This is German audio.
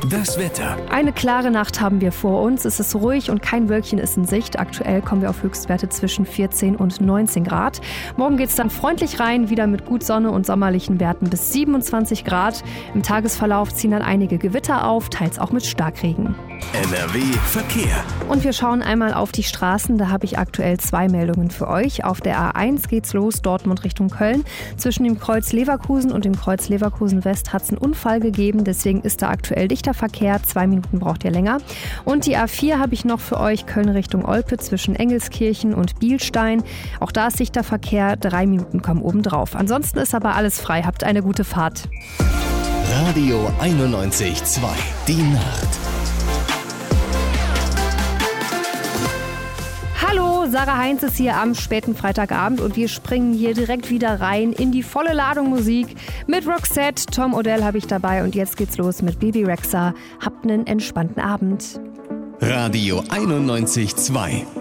Das Wetter. Eine klare Nacht haben wir vor uns. Es ist ruhig und kein Wölkchen ist in Sicht. Aktuell kommen wir auf Höchstwerte zwischen 14 und 19 Grad. Morgen geht es dann freundlich rein, wieder mit gut Sonne und sommerlichen Werten bis 27 Grad. Im Tagesverlauf ziehen dann einige Gewitter auf, teils auch mit Starkregen. NRW Verkehr. Und wir schauen einmal auf die Straßen. Da habe ich aktuell 2 Meldungen für euch. Auf der A1 geht's los, Dortmund Richtung Köln. Zwischen dem Kreuz Leverkusen und dem Kreuz Leverkusen West hat es einen Unfall gegeben. Deswegen ist da aktuell dichter Verkehr. 2 Minuten braucht ihr länger. Und die A4 habe ich noch für euch, Köln Richtung Olpe zwischen Engelskirchen und Bielstein. Auch da ist dichter Verkehr. 3 Minuten kommen obendrauf. Ansonsten ist aber alles frei. Habt eine gute Fahrt. Radio 91.2. Die Nacht. Hallo, Sarah Heinz ist hier am späten Freitagabend und wir springen hier direkt wieder rein in die volle Ladung Musik. Mit Roxette, Tom Odell habe ich dabei und jetzt geht's los mit Bebe Rexha. Habt einen entspannten Abend. Radio 91.2.